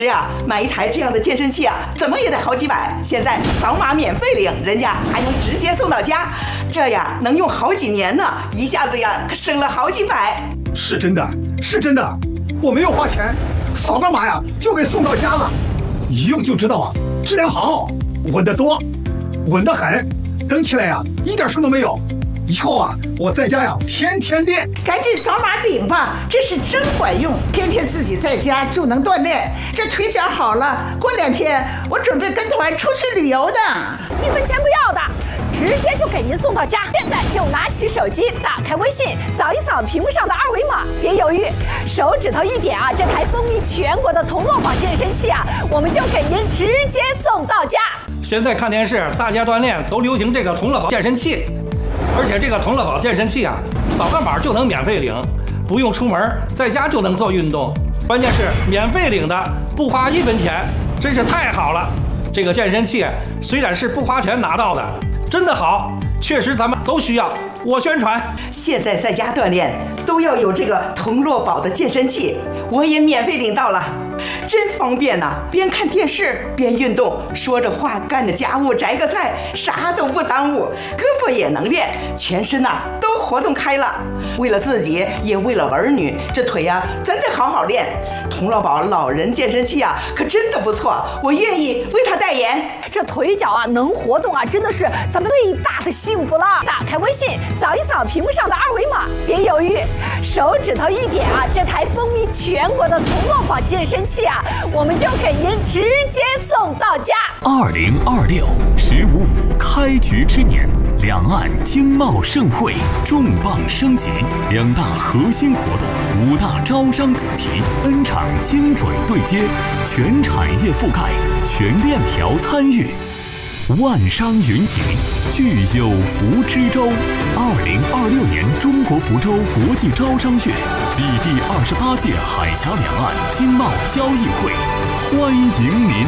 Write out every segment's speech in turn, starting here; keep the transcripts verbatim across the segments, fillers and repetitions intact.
是啊，买一台这样的健身器啊，怎么也得好几百。现在扫码免费领，人家还能直接送到家，这呀能用好几年呢，一下子呀可省了好几百。 是真的，是真的，我没有花钱，扫个码呀就给送到家了，一用就知道啊，质量好，稳得多，稳得很，蹬起来呀一点声都没有。以后啊，我在家呀天天练。 赶紧扫码领吧，这是真管用，天天自己在家就能锻炼，这腿脚好了，过两天我准备跟团出去旅游的。 一分钱不要的，直接就给您送到家。现在就拿起手机，打开微信，扫一扫屏幕上的二维码，别犹豫，手指头一点啊，这台风靡全国的同乐宝健身器啊，我们就给您直接送到家。 现在看电视，大家锻炼都流行这个同乐宝健身器。而且这个同乐宝健身器啊，扫个码就能免费领，不用出门，在家就能做运动。关键是免费领的，不花一分钱，真是太好了。这个健身器虽然是不花钱拿到的，真的好，确实咱们都需要。我宣传， 现在在家锻炼都要有这个同乐宝的健身器，我也免费领到了。真方便呐、啊！边看电视边运动，说着话干着家务，摘个菜，啥都不耽误，胳膊也能练，全身呐、啊、都活动开了。为了自己，也为了儿女，这腿呀、啊、真得好好练。同乐宝老人健身器啊，可真的不错，我愿意为他代言。 这腿脚啊能活动啊，真的是咱们最大的幸福了。打开微信，扫一扫屏幕上的二维码，别犹豫，手指头一点啊，这台风靡全国的同乐宝健身器啊，我们就给您直接送到家。 二零二六“十五五”开局之年，两岸经贸盛会重磅升级，两大核心活动，五大招商主题 ，N 场精准对接，全产业覆盖，全链条参与。万商云集，聚有福之州。二零二六年中国福州国际招商月暨第二十八届海峡两岸经贸交易会，欢迎您！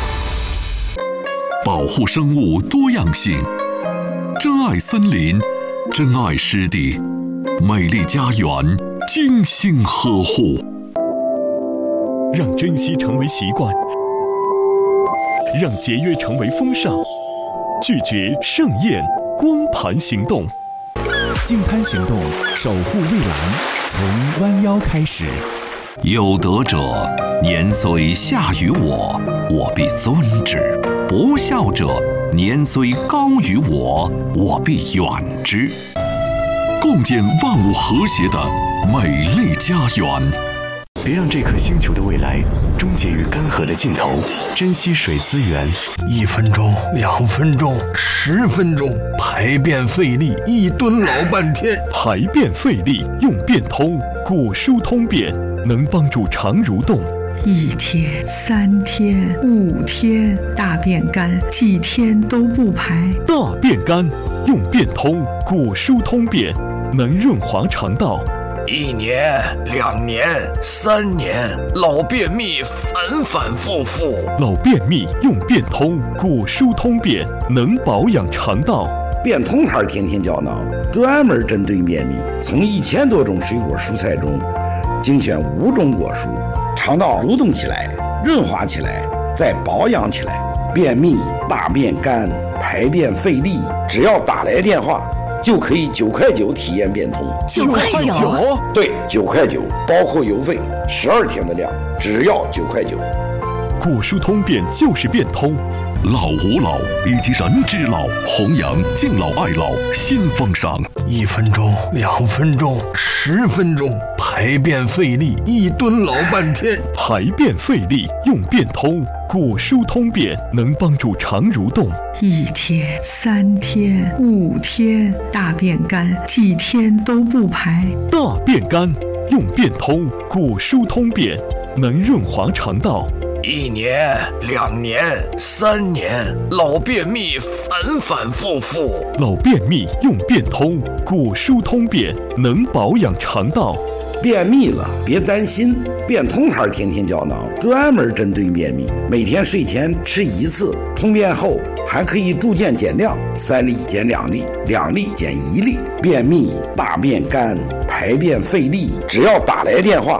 保护生物多样性，珍爱森林，珍爱湿地，美丽家园，精心呵护， 让珍惜成为习惯。让节约成为风尚，拒绝盛宴，光盘行动。 净滩行动，守护蔚蓝，从弯腰开始。 有德者，年虽下于我，我必尊之；不孝者，年虽高于我，我必远之。共建万物和谐的美丽家园。 别让这颗星球的未来终结于干涸的尽头，珍惜水资源。 一分钟，两分钟，十分钟，排便费力，一蹲老半天。 排便费力用便通，果蔬通便，能帮助肠蠕动。 一天、三天、五天，大便干，几天都不排。 大便干用便通，果蔬通便，能润滑肠道。 一年、两年、三年，老便秘反反复复。 老便秘用便通，果蔬通便，能保养肠道。 便通牌天天胶囊专门针对便秘，从一千多种水果蔬菜中精选五种果蔬，肠道蠕动起来，润滑起来，再保养起来。便秘、大便干、排便费力，只要打来电话。就可以九块九体验便通， 九块九， 对，九块九，包括邮费，十二天的量，只要九块九。 果蔬通便就是便通， 老吾老以及人之老，弘扬敬老爱老新风尚。 一分钟，两分钟，十分钟，排便费力，一蹲老半天。 排便费力用便通，果蔬通便，能帮助肠蠕动。 一天、三天、五天，大便干，几天都不排。 大便干用便通，果蔬通便，能润滑肠道。 一年、两年、三年，老便秘反反复复。 老便秘用便通，果蔬通便，能保养肠道。 便秘了别担心，便通牌天天胶囊专门针对便秘，每天睡前吃一次，通便后还可以逐渐减量，三粒减两粒，两粒减一粒。便秘、大便干、排便费力，只要打来电话。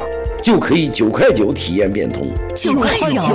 就可以九块九体验变通。 九块九。